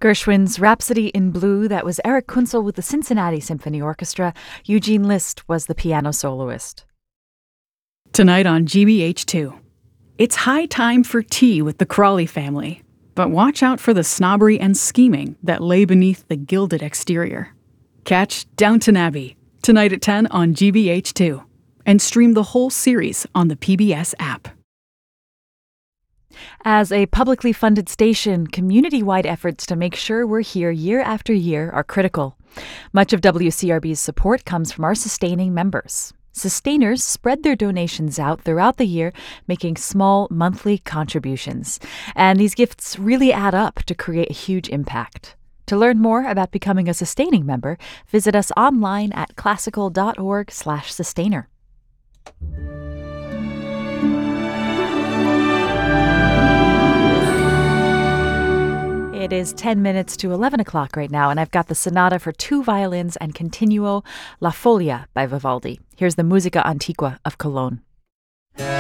Gershwin's Rhapsody in Blue, that was Eric Kunzel with the Cincinnati Symphony Orchestra. Eugene List was the piano soloist. Tonight on GBH2. It's high time for tea with the Crawley family. But watch out for the snobbery and scheming that lay beneath the gilded exterior. Catch Downton Abbey, tonight at 10 on GBH2. And stream the whole series on the PBS app. As a publicly funded station, community-wide efforts to make sure we're here year after year are critical. Much of WCRB's support comes from our sustaining members. Sustainers spread their donations out throughout the year, making small monthly contributions. And these gifts really add up to create a huge impact. To learn more about becoming a sustaining member, visit us online at classical.org/sustainer. It is 10 minutes to 11 o'clock right now, and I've got the sonata for two violins and continuo La Folia by Vivaldi. Here's the Musica Antiqua of Cologne.